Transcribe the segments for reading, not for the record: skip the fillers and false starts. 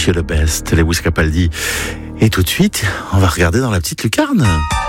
Wish You the Best, Lewis Capaldi. Et tout de suite, on va regarder dans la petite lucarne.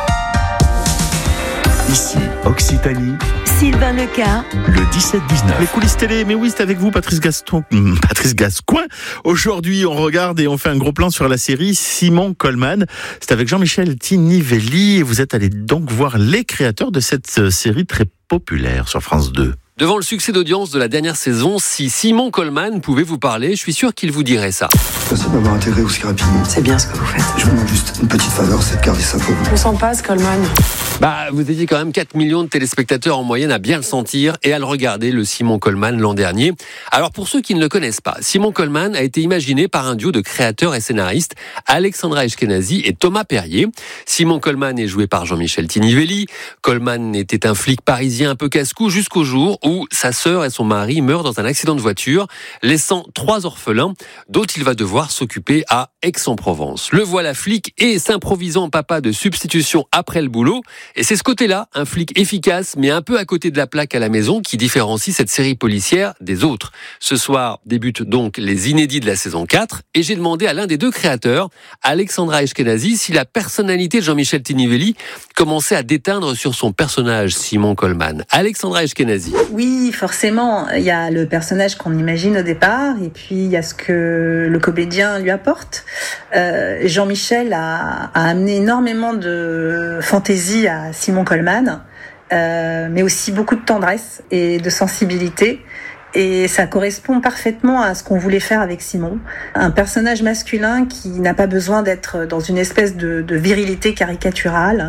Ici, Occitanie. Sylvain Leca. Le 17-19. Les coulisses télé, mais oui, c'est avec vous, Patrice Gascoin. Aujourd'hui, on regarde et on fait un gros plan sur la série Simon Coleman. C'est avec Jean-Michel Tinivelli et vous êtes allé donc voir les créateurs de cette série très populaire sur France 2. Devant le succès d'audience de la dernière saison, si Simon Coleman pouvait vous parler, je suis sûr qu'il vous dirait ça. Merci de m'avoir intégré au Scrappy. C'est bien ce que vous faites. Je vous demande juste une petite faveur, c'est de garder ça pour vous. On s'en passe, Coleman. Vous étiez quand même 4 millions de téléspectateurs en moyenne à bien le sentir et à le regarder, le Simon Coleman, l'an dernier. Alors pour ceux qui ne le connaissent pas, Simon Coleman a été imaginé par un duo de créateurs et scénaristes, Alexandra Eshkenazi et Thomas Perrier. Simon Coleman est joué par Jean-Michel Tinivelli. Coleman était un flic parisien un peu casse-cou jusqu'au jour où sa sœur et son mari meurent dans un accident de voiture, laissant 3 orphelins dont il va devoir s'occuper à Aix-en-Provence. Le voilà flic et s'improvisant papa de substitution après le boulot. Et c'est ce côté-là, un flic efficace mais un peu à côté de la plaque à la maison, qui différencie cette série policière des autres. Ce soir débutent donc les inédits de la saison 4 et j'ai demandé à l'un des deux créateurs, Alexandra Eshkenazi, si la personnalité de Jean-Michel Tinivelli commençait à déteindre sur son personnage Simon Coleman. Alexandra Eshkenazi. Oui, forcément, il y a le personnage qu'on imagine au départ et puis il y a ce que le comédien lui apporte. Jean-Michel a amené énormément de fantaisie à Simon Coleman, mais aussi beaucoup de tendresse et de sensibilité. Et ça correspond parfaitement à ce qu'on voulait faire avec Simon. Un personnage masculin qui n'a pas besoin d'être dans une espèce de virilité caricaturale.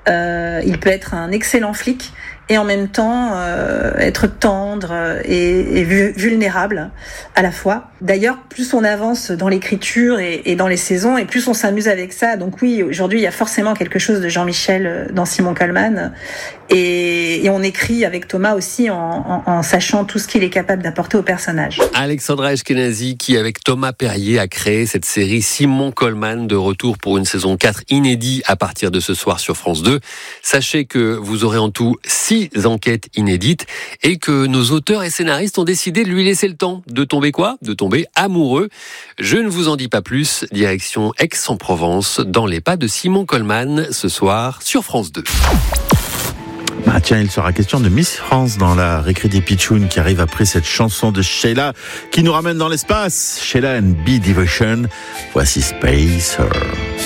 Il peut être un excellent flic et en même temps être tendre et vulnérable à la fois. D'ailleurs, plus on avance dans l'écriture et dans les saisons, et plus on s'amuse avec ça. Donc oui, aujourd'hui, il y a forcément quelque chose de Jean-Michel dans Simon Coleman. Et on écrit avec Thomas aussi en sachant tout ce qu'il est capable d'apporter au personnage. Alexandra Eshkenazi qui, avec Thomas Perrier, a créé cette série Simon Coleman, de retour pour une saison 4 inédite à partir de ce soir sur France 2. Sachez que vous aurez en tout 6 enquêtes inédites et que nos auteurs et scénaristes ont décidé de lui laisser le temps de tomber quoi ? De tomber amoureux. Je ne vous en dis pas plus. Direction Aix-en-Provence, dans les pas de Simon Coleman, ce soir sur France 2. Tiens, il sera question de Miss France dans la récré des Pitchouns qui arrive après cette chanson de Sheila qui nous ramène dans l'espace. Sheila and B Devotion. Voici Spacer.